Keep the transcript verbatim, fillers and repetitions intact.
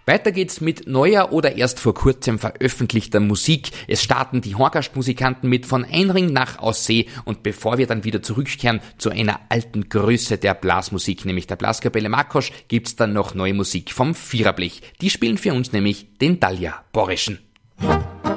Weiter geht's mit neuer oder erst vor kurzem veröffentlichter Musik. Es starten die Horgastmusikanten mit Von Einring nach Aussee und bevor wir dann wieder zurückkehren zu einer alten Größe der Blasmusik, nämlich der Blaskapelle Makosch, gibt's dann noch neue Musik vom Viererblech. Die spielen für uns nämlich den Dalja Boreschen.